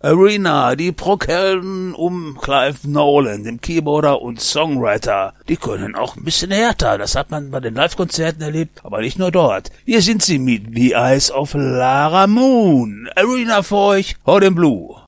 Arena, die Prokelden um Clive Nolan, dem Keyboarder und Songwriter. Die können auch ein bisschen härter, das hat man bei den Live-Konzerten erlebt, aber nicht nur dort. Hier sind sie mit The Eyes of Lara Moon. Arena für euch, Hot in Blue.